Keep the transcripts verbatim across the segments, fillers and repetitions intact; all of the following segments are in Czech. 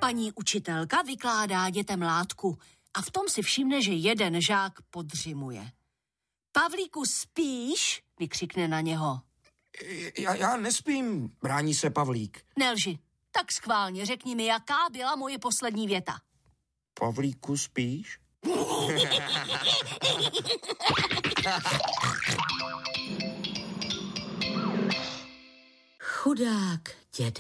Paní učitelka vykládá dětem látku a v tom si všimne, že jeden žák podřimuje. Pavlíku, spíš? Vykřikne na něho. Já, já nespím, brání se Pavlík. Nelži, tak schválně řekni mi, jaká byla moje poslední věta. Pavlíku, spíš? Chudák děda.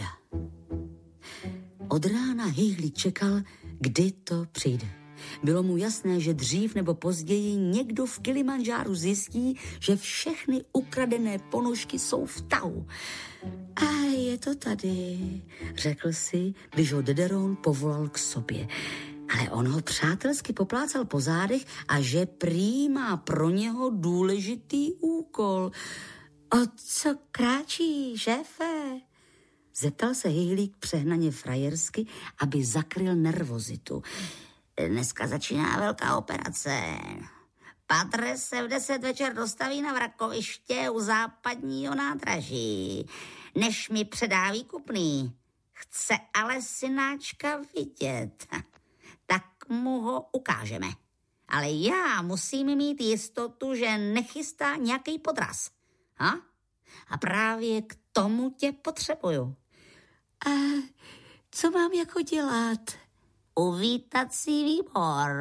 Od rána Hýhlík čekal, kdy to přijde. Bylo mu jasné, že dřív nebo později někdo v Kilimandžáru zjistí, že všechny ukradené ponožky jsou v tahu. A je to tady, řekl si, když ho Dederon povolal k sobě. Ale on ho přátelsky poplácal po zádech a že prý má pro něho důležitý úkol. O co kráčí, šéfe? Zeptal se Hýhlík přehnaně frajersky, aby zakryl nervozitu. Dneska začíná velká operace. Padre se v deset večer dostaví na vrakoviště u západního nádraží, než mi předá výkupný. Chce ale synáčka vidět. Tak mu ho ukážeme. Ale já musím mít jistotu, že nechystá nějaký podraz. Ha? A právě k tomu tě potřebuju. A co mám jako dělat? Uvítací výbor.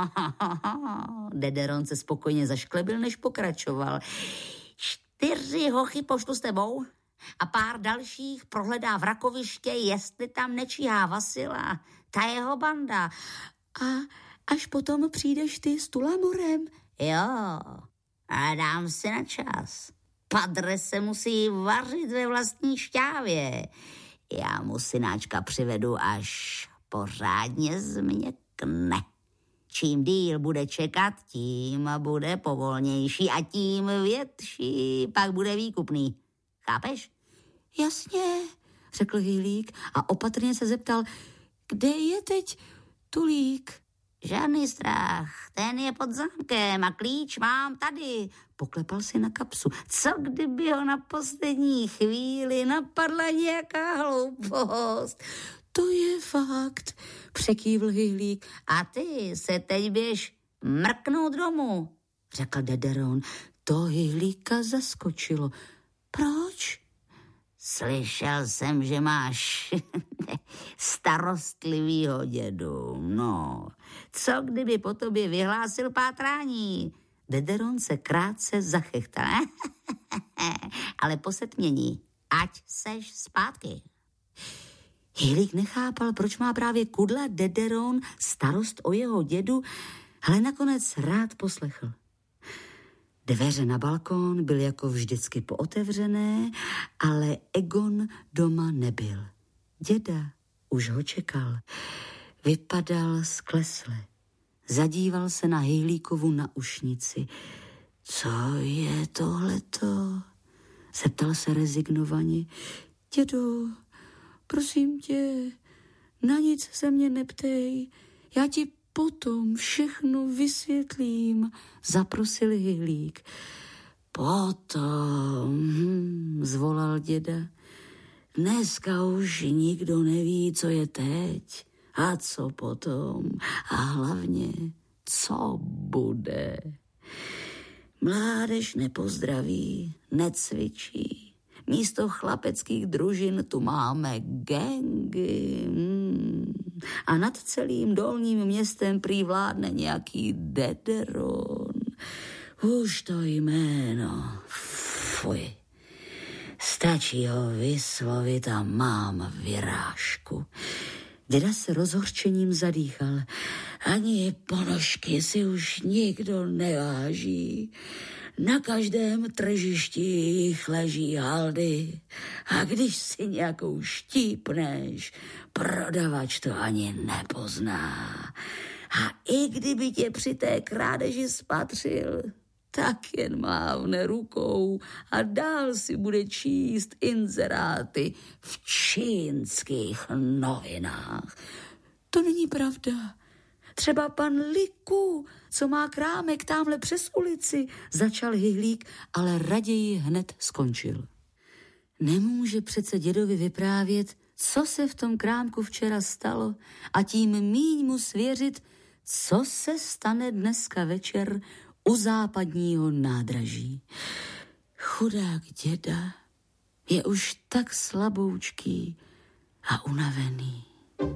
Dederon se spokojně zašklebil, než pokračoval. Čtyři hochy pošlu s tebou a pár dalších prohledá vrakoviště, jestli tam nečíhá Vasila, ta jeho banda. A až potom přijdeš ty s Tulamorem? Jo, a dám si na čas. Padre se musí vařit ve vlastní šťávě. Já mu synáčka přivedu, až pořádně změkne. Čím díl bude čekat, tím bude povolnější a tím větší pak bude výkupný. Chápeš? Jasně, řekl Hýhlík a opatrně se zeptal, kde je teď Tulík? Žádný strach, ten je pod zámkem a klíč mám tady. Poklepal si na kapsu. Co kdyby ho na poslední chvíli napadla nějaká hloupost? To je fakt, překývl Hýhlík. A ty se teď běž mrknout domů, řekl Dederon. To Hýhlíka zaskočilo. Proč? Slyšel jsem, že máš starostlivýho dědu. No, co kdyby po tobě vyhlásil pátrání? Dederon se krátce zachechtal. Ale po setmění, ať seš zpátky. Hýhlík nechápal, proč má právě kudla Dederon starost o jeho dědu, ale nakonec rád poslechl. Dveře na balkón byly jako vždycky pootevřené, ale Egon doma nebyl. Děda už ho čekal. Vypadal sklesle. Zadíval se na Hýhlíkovu naušnici. Co je tohleto? Zeptal se rezignovaně. Dědo, prosím tě, na nic se mě neptej. Já ti potom všechno vysvětlím, zaprosil Hýhlík. Potom, hm, zvolal děda. Dneska už nikdo neví, co je teď a co potom. A hlavně, co bude. Mládež nepozdraví, necvičí. Místo chlapeckých družin tu máme gangy. Hmm. A nad celým dolním městem prý vládne nějaký Dederon. Už to jméno. Fuj. Stačí ho vyslovit a mám vyrážku. Děda se rozhořčením zadýchal. Ani ponožky si už nikdo neváží. Na každém tržišti jich leží haldy a když si nějakou štípneš, prodavač to ani nepozná. A i kdyby tě při té krádeži spatřil, tak jen mávne rukou a dál si bude číst inzeráty v čínských novinách. To není pravda. Třeba pan Liku, co má krámek támhle přes ulici, začal Hýhlík, ale raději hned skončil. Nemůže přece dědovi vyprávět, co se v tom krámku včera stalo a tím míň mu svěřit, co se stane dneska večer u západního nádraží. Chudák děda je už tak slaboučký a unavený.